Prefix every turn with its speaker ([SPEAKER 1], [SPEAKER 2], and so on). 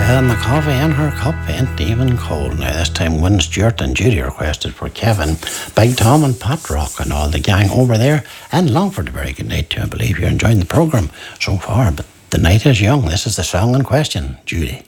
[SPEAKER 1] Well, my coffee and her cup ain't even cold now. This time, Wynne Stewart and Judy requested for Kevin, Big Tom and Pat Rock and all the gang over there. And Longford, a very good night to you. I believe you're enjoying the programme so far, but the night is young. This is the song in question, Judy.